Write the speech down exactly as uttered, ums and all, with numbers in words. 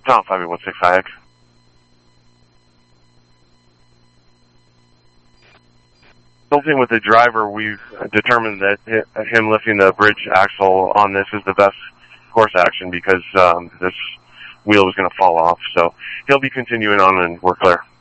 Tom, five eight one six, I X. Consulting with the driver, we've determined that him lifting the bridge axle on this is the best course action because um, this wheel is going to fall off. So he'll be continuing on, and we're clear.